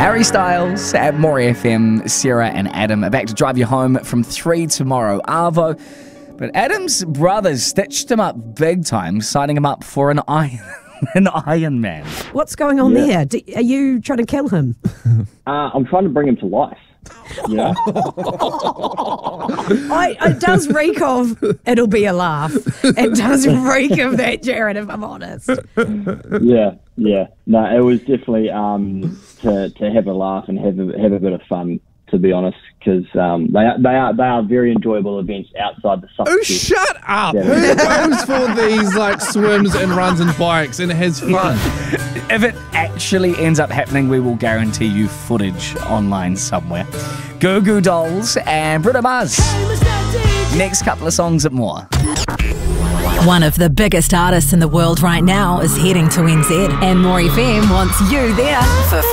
Harry Styles at Maury FM. Sarah and Adam are back to drive you home from 3 tomorrow. Arvo. But Adam's brothers stitched him up big time, signing him up for an Iron Man. What's going on there? Are you trying to kill him? I'm trying to bring him to life. You know? It does reek of it'll be a laugh. It does reek of that, Jared, if I'm honest. Yeah. No, it was definitely to have a laugh and have a bit of fun, to be honest, because they are very enjoyable events outside the soccer. Oh, shut up! Yeah. Who goes for these swims and runs and bikes and has fun? If it actually ends up happening, we will guarantee you footage online somewhere. Goo Goo Dolls and Bruno Mars. Next couple of songs at more. One of the biggest artists in the world right now is heading to NZ, and Maury FM wants you there for